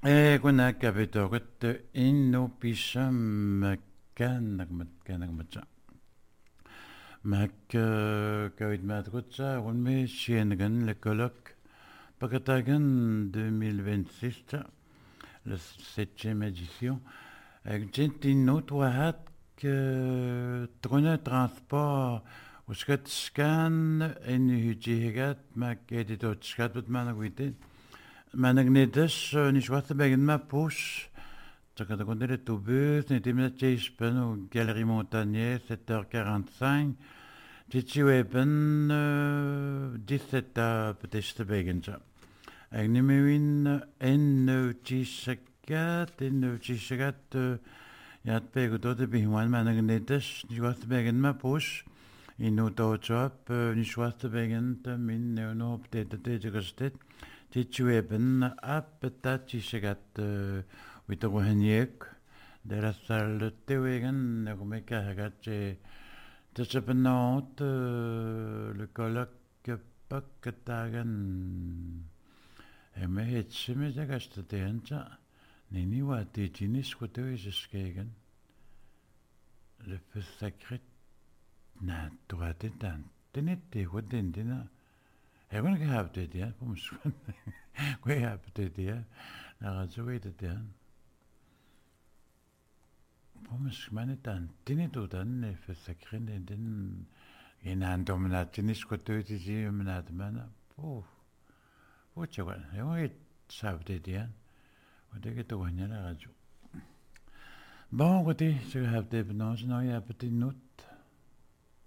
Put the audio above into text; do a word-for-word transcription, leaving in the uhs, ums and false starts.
Eh, kuna kapitorit inno pisham kanak mat kanak matcha. Mak kawit matrutsa unme chiengan le colloque Pakatagan deux mille vingt-six, la septième édition. Avec Gentino Toahat que trône transport ou skat scan en hujigat mak editor skat but managwite. Managnedes ni schwarze begen ma push. Taka da konde le tubus ni timna cheispen ou galerie Montagnier sept heures quarante-cinq. Titi weben dix-sept heures peut-être begen ça. Ag nimewin en tishagat en tishagat yat pego do de bihwan managnedes ni schwarze begen ma push. In no job ni schwarze begen min no update de gestet. Titueben apetati segat witoheniek de la salle tewegen negomeka hagat tsepenot le colloque paketagan eme hetsime jagastatencha nini wati tinis kotoiseskegen le feu sacré na toatetan tenete hodendina Everyone can have det, ja. På musken. Kan have det, ja. Når så ved det, ja. På musken, man er den. Den er du den, for sakren, den en anden dominat, den er sgu død, det siger man, at man er på. På tjøkken. Jeg må ikke have det, ja. Og det kan du hende, der er jo. Bon, det, så kan have det, men også når jeg er på det nut.